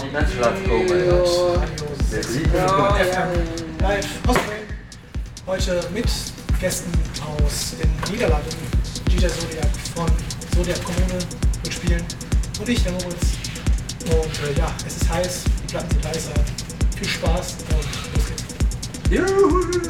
die Menschen kommen. Live aus Köln. Heute mit Gästen aus den Niederlanden. DJ Zodiac von Zodiac Kommune wird spielen. Und ich, der Moritz. Und ja, es ist heiß, die Platten sind heißer. Viel Spaß und los geht's. Juhu.